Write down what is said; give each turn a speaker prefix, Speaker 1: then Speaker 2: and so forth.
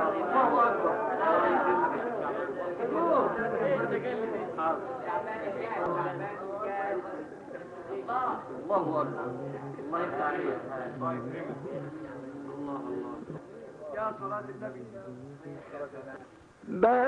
Speaker 1: الله أكبر. الله أكبر. الله يفتح عليك. الله الله. يا صلاة النبي.